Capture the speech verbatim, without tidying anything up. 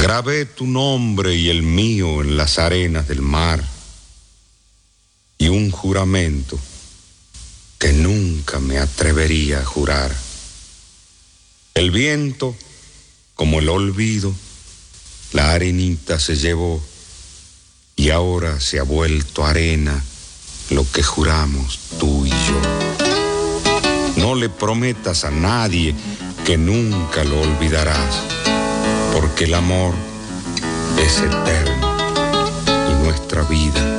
Grabé tu nombre y el mío en las arenas del mar, y un juramento que nunca me atrevería a jurar. El viento, como el olvido, la arenita se llevó, y ahora se ha vuelto arena lo que juramos tú y yo. No le prometas a nadie que nunca lo olvidarás, porque el amor es eterno y nuestra vida